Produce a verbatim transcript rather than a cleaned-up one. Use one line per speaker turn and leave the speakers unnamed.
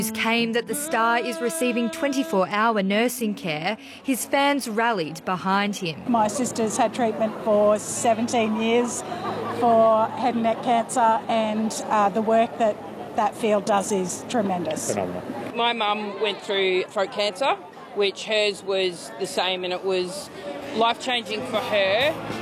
Came that the star is receiving twenty-four hour nursing care, his fans rallied behind him.
My sister's had treatment for seventeen years for head and neck cancer, and uh, the work that that field does is tremendous.
Phenomenal.
My mum went through throat cancer, which hers was the same, and it was life-changing for her.